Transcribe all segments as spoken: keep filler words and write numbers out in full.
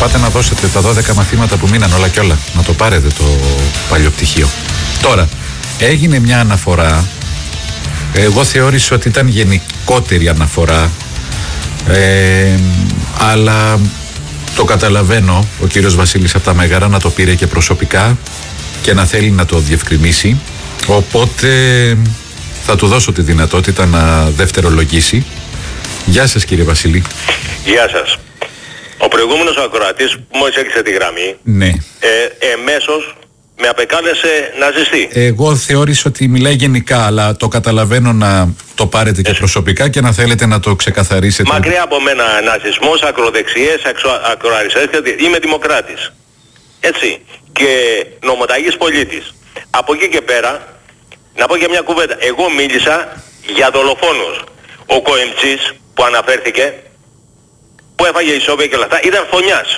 πάτε να δώσετε τα δώδεκα μαθήματα που μείναν όλα κι όλα. Να το πάρετε το παλιό πτυχίο. Τώρα, έγινε μια αναφορά. Εγώ θεώρησα ότι ήταν γενικότερη αναφορά. Ε, αλλά το καταλαβαίνω ο κύριος Βασίλης από τα Μέγαρα να το πήρε και προσωπικά και να θέλει να το διευκρινίσει. Οπότε θα του δώσω τη δυνατότητα να δευτερολογήσει. Γεια σας κύριε Βασίλη. Γεια σας. Ο προηγούμενος ακροατής που μόλις έκλεισε τη γραμμή, ναι. ε, εμέσως με απεκάλεσε ναζιστή. Εγώ θεώρησα ότι μιλάει γενικά, αλλά το καταλαβαίνω να το πάρετε και προσωπικά και να θέλετε να το ξεκαθαρίσετε. Μακριά από μένα ναζισμός, ακροδεξιές, ακροαριστερές, είμαι δημοκράτης. Έτσι. Και νομοταγής πολίτης. Από εκεί και πέρα, να πω και μια κουβέντα. Εγώ μίλησα για δολοφόνους. Ο Κοεμτσής που αναφέρθηκε, που έφαγε ισόβια και όλα αυτά, ήταν φωνιάς.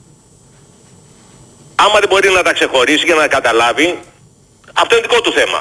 Άμα δεν μπορεί να τα ξεχωρίσει και να καταλάβει, αυτό είναι δικό του θέμα.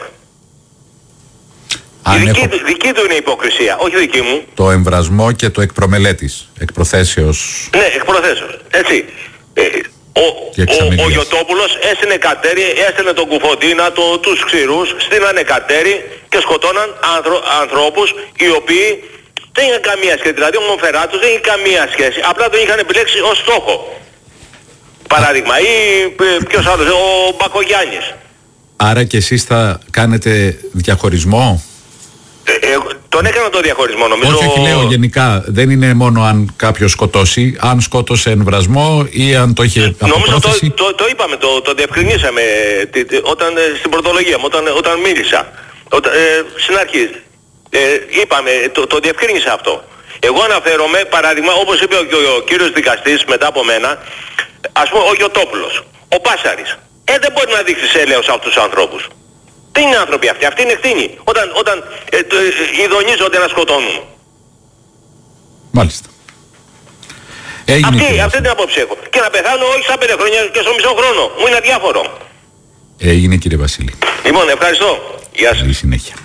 Η δική, έχω... του, δική του είναι η υποκρισία, όχι δική μου. Το εμβρασμό και το εκπρομελέτης, εκπροθέσεως. Ναι, εκπροθέσεως, έτσι. Ε, ο, ο, ο Γιωτόπουλος έστεινε κατέρι, έστεινε τον Κουφοντίνα, το, τους ξηρούς, στείλανε κατέρι και σκοτώναν άνθρω, ανθρώπους οι οποίοι δεν είχαν καμία σχέση. Δηλαδή ο Μονφεράτος δεν είχε καμία σχέση, απλά τον είχαν επιλέξει ως στόχο. Παράδειγμα, ή ποιος άλλος, ο Μπακογιάννης. Άρα και εσείς θα κάνετε διαχωρισμό? Ε, ε, τον έκανα το διαχωρισμό νομίζω. Όχι, όχι, λέω γενικά. Δεν είναι μόνο αν κάποιος σκοτώσει, αν σκότωσε εμβρασμό ή αν το είχε νομίζω το, το, το είπαμε, το, το διευκρινίσαμε τι, τι, όταν, στην πρωτολογία μου, όταν, όταν μίλησα. Όταν, ε, στην αρχή. Ε, είπαμε, το, το διευκρίνησα αυτό. Εγώ αναφέρομαι, παράδειγμα, όπως είπε ο, ο, ο κύριος δικαστής μετά από μένα, ας πούμε ο Γιωτόπουλος, ο Πάσαρης. Ε, δεν μπορεί να δείξει έλεος σε αυτούς τους ανθρώπους. Τι είναι άνθρωποι αυτοί, αυτοί είναι κτήνοι. Όταν, όταν ε, το, ε, ειδονίζονται να σκοτώνουν. Μάλιστα. Έγινε αυτή, αυτή την άποψη έχω. Και να πεθάνω όχι στα πέντε χρόνια και στο μισό χρόνο. Μου είναι αδιάφορο. Έγινε κύριε Βασίλη. Λοιπόν, ευχαριστώ. Γεια σας. Καλή συνέχεια.